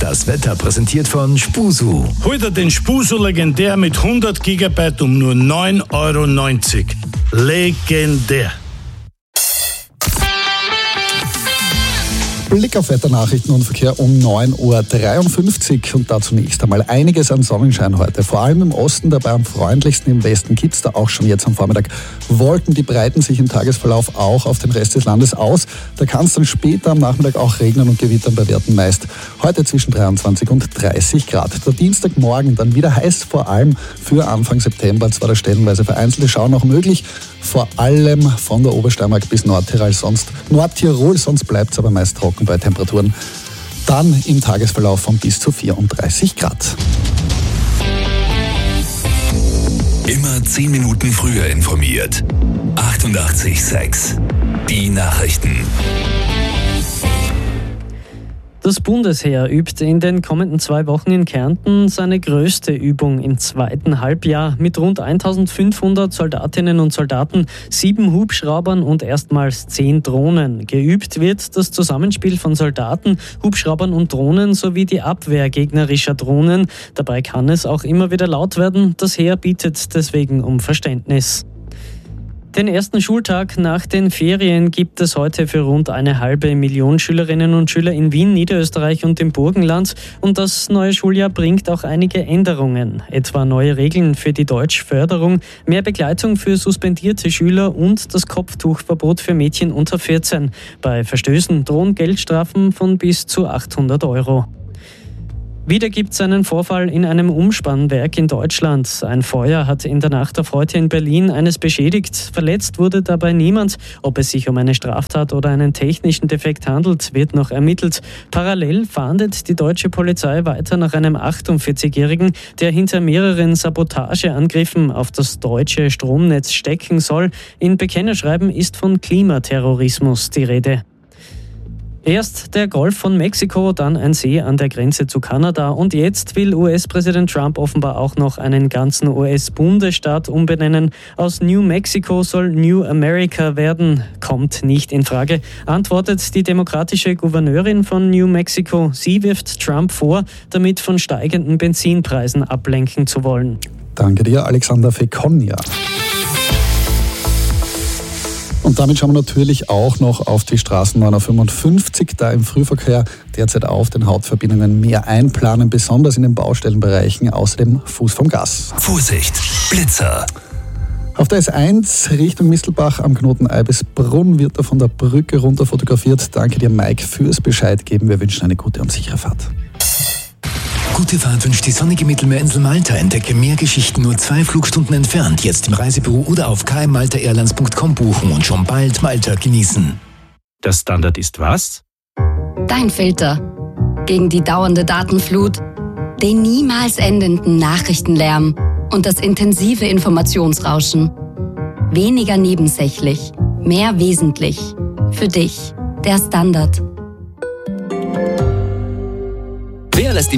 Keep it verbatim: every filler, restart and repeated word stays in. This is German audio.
Das Wetter präsentiert von Spusu. Heute den Spusu legendär mit hundert Gigabyte um nur neun Euro neunzig. Legendär. Blick auf Wetternachrichten und Verkehr um neun Uhr dreiundfünfzig und da zunächst einmal einiges an Sonnenschein heute. Vor allem im Osten, dabei am freundlichsten im Westen gibt es da auch schon jetzt am Vormittag Wolken, die breiten sich im Tagesverlauf auch auf den Rest des Landes aus. Da kann es dann später am Nachmittag auch regnen und gewittern bei Werten meist heute zwischen dreiundzwanzig und dreißig Grad. Der Dienstagmorgen dann wieder heiß, vor allem für Anfang September, zwar da stellenweise vereinzelte Schauer noch möglich, vor allem von der Obersteiermark bis Nordtirol, sonst Nordtirol, sonst bleibt es aber meist trocken bei Temperaturen dann im Tagesverlauf von bis zu vierunddreißig Grad. Immer zehn Minuten früher informiert. achtundachtzig Komma sechs. Die Nachrichten. Das Bundesheer übt in den kommenden zwei Wochen in Kärnten seine größte Übung im zweiten Halbjahr mit rund eintausendfünfhundert Soldatinnen und Soldaten, sieben Hubschraubern und erstmals zehn Drohnen. Geübt wird das Zusammenspiel von Soldaten, Hubschraubern und Drohnen sowie die Abwehr gegnerischer Drohnen. Dabei kann es auch immer wieder laut werden. Das Heer bittet deswegen um Verständnis. Den ersten Schultag nach den Ferien gibt es heute für rund eine halbe Million Schülerinnen und Schüler in Wien, Niederösterreich und im Burgenland. Und das neue Schuljahr bringt auch einige Änderungen, etwa neue Regeln für die Deutschförderung, mehr Begleitung für suspendierte Schüler und das Kopftuchverbot für Mädchen unter vierzehn. Bei Verstößen drohen Geldstrafen von bis zu achthundert Euro. Wieder gibt es einen Vorfall in einem Umspannwerk in Deutschland. Ein Feuer hat in der Nacht auf heute in Berlin eines beschädigt. Verletzt wurde dabei niemand. Ob es sich um eine Straftat oder einen technischen Defekt handelt, wird noch ermittelt. Parallel fahndet die deutsche Polizei weiter nach einem achtundvierzigjährigen, der hinter mehreren Sabotageangriffen auf das deutsche Stromnetz stecken soll. In Bekennerschreiben ist von Klimaterrorismus die Rede. Erst der Golf von Mexiko, dann ein See an der Grenze zu Kanada und jetzt will U S-Präsident Trump offenbar auch noch einen ganzen U S-Bundesstaat umbenennen. Aus New Mexico soll New America werden. Kommt nicht in Frage, antwortet die demokratische Gouverneurin von New Mexico. Sie wirft Trump vor, damit von steigenden Benzinpreisen ablenken zu wollen. Danke dir, Alexander Fekonja. Und damit schauen wir natürlich auch noch auf die Straßen neunhundertfünfundfünfzig, da im Frühverkehr derzeit auf den Hauptverbindungen mehr einplanen, besonders in den Baustellenbereichen, außerdem Fuß vom Gas. Vorsicht, Blitzer. Auf der S eins Richtung Mistelbach am Knoten Eibisbrunn wird er von der Brücke runter fotografiert. Danke dir, Mike, fürs Bescheid geben. Wir wünschen eine gute und sichere Fahrt. Gute Fahrt wünscht die sonnige Mittelmeerinsel Malta. Entdecke mehr Geschichten nur zwei Flugstunden entfernt. Jetzt im Reisebüro oder auf k m malta airlines punkt com buchen und schon bald Malta genießen. Der Standard ist was? Dein Filter. Gegen die dauernde Datenflut, den niemals endenden Nachrichtenlärm und das intensive Informationsrauschen. Weniger nebensächlich, mehr wesentlich. Für dich, der Standard.